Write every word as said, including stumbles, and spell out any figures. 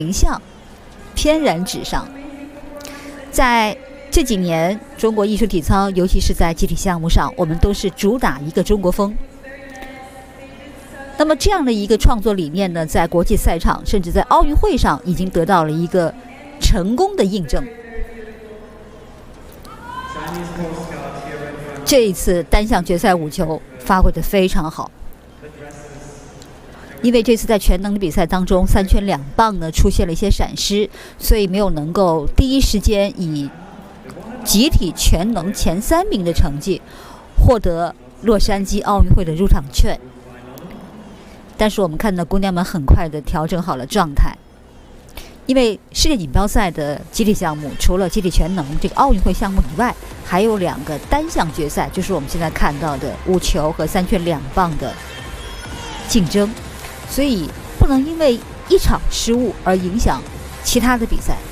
形象翩然纸上。在这几年，中国艺术体操，尤其是在集体项目上，我们都是主打一个中国风。那么这样的一个创作理念呢，在国际赛场，甚至在奥运会上，已经得到了一个成功的印证。这一次单项决赛五球发挥得非常好。因为这次在全能的比赛当中，三圈两棒呢出现了一些闪失，所以没有能够第一时间以集体全能前三名的成绩获得洛杉矶奥运会的入场券。但是我们看到姑娘们很快的调整好了状态，因为世界锦标赛的集体项目除了集体全能这个奥运会项目以外，还有两个单项决赛，就是我们现在看到的五球和三圈两棒的竞争。所以不能因为一场失误而影响其他的比赛。